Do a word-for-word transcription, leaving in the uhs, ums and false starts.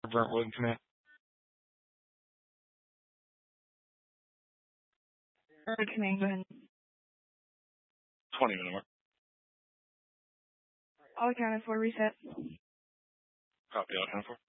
Brentwood Command. Brentwood Command, go ahead. twenty minute mark. All accounted for, reset. Copy, all accounted for.